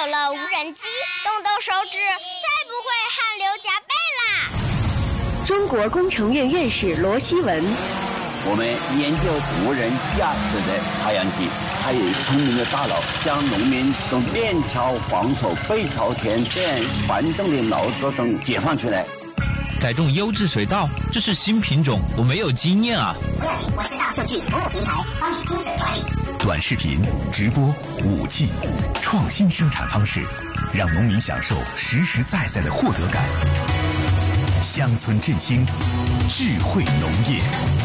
有了无人机，动动手指，再不会汗流浃背啦。 中国工程院院士罗希文， 我们研究无人驾驶的插秧机，它有聪明的大脑，将农民从面朝黄土背朝天这样繁重的劳作中解放出来。 改种优质水稻，这是新品种，我没有经验啊。 不要紧，我是大数据服务平台，帮你精准管理。 短视频、直播、5G，创新生产方式，让农民享受实实在在的获得感。乡村振兴，智慧农业。